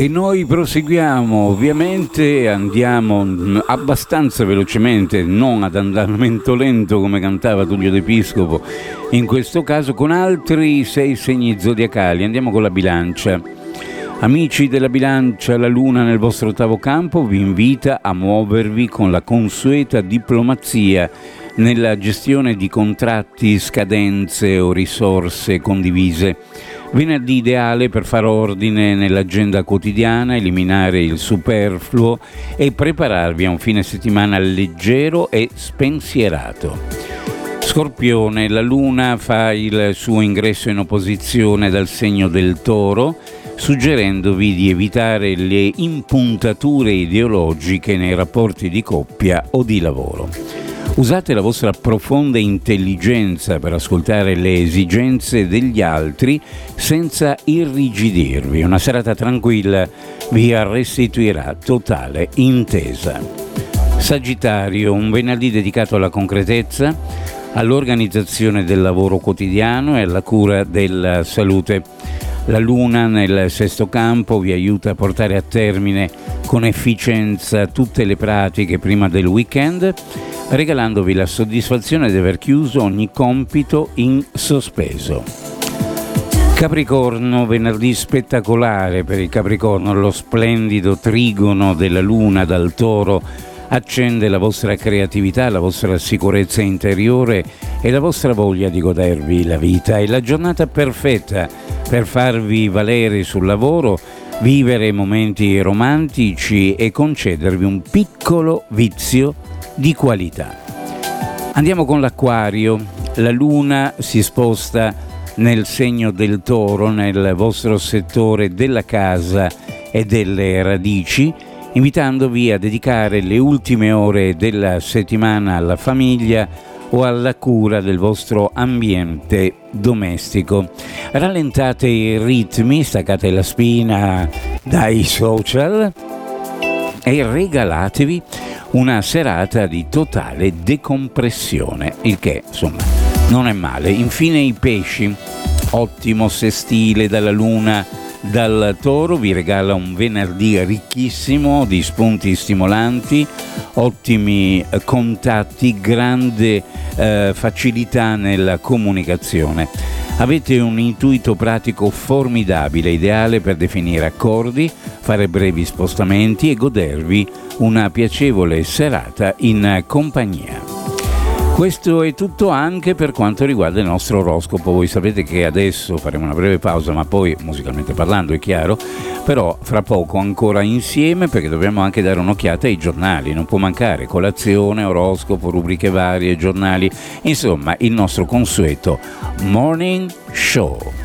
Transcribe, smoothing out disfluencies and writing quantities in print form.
E noi proseguiamo, ovviamente andiamo abbastanza velocemente, non ad andamento lento come cantava Tullio D'Episcopo, in questo caso con altri 6 segni zodiacali. Andiamo con la Bilancia. Amici della Bilancia, la Luna nel vostro ottavo campo vi invita a muovervi con la consueta diplomazia nella gestione di contratti, scadenze o risorse condivise. Venerdì ideale per fare ordine nell'agenda quotidiana, eliminare il superfluo e prepararvi a un fine settimana leggero e spensierato. Scorpione, la Luna fa il suo ingresso in opposizione dal segno del Toro, suggerendovi di evitare le impuntature ideologiche nei rapporti di coppia o di lavoro. Usate la vostra profonda intelligenza per ascoltare le esigenze degli altri senza irrigidirvi. Una serata tranquilla vi restituirà totale intesa. Sagittario, un venerdì dedicato alla concretezza, all'organizzazione del lavoro quotidiano e alla cura della salute. La Luna nel sesto campo vi aiuta a portare a termine con efficienza tutte le pratiche prima del weekend, regalandovi la soddisfazione di aver chiuso ogni compito in sospeso. Capricorno, venerdì spettacolare per il Capricorno, lo splendido trigono della Luna dal Toro accende la vostra creatività, la vostra sicurezza interiore e la vostra voglia di godervi la vita. È la giornata perfetta per farvi valere sul lavoro, vivere momenti romantici e concedervi un piccolo vizio di qualità. Andiamo con l'Acquario. La Luna si sposta nel segno del Toro, nel vostro settore della casa e delle radici, invitandovi a dedicare le ultime ore della settimana alla famiglia o alla cura del vostro ambiente domestico. Rallentate i ritmi, staccate la spina dai social e regalatevi una serata di totale decompressione, il che insomma non è male. Infine i Pesci, ottimo sestile dalla Luna dal Toro, vi regala un venerdì ricchissimo di spunti stimolanti, ottimi contatti, grande facilità nella comunicazione. Avete un intuito pratico formidabile, ideale per definire accordi, fare brevi spostamenti e godervi una piacevole serata in compagnia. Questo è tutto anche per quanto riguarda il nostro oroscopo. Voi sapete che adesso faremo una breve pausa, ma poi musicalmente parlando è chiaro, però fra poco ancora insieme perché dobbiamo anche dare un'occhiata ai giornali, non può mancare colazione, oroscopo, rubriche varie, giornali, insomma il nostro consueto Morning Show.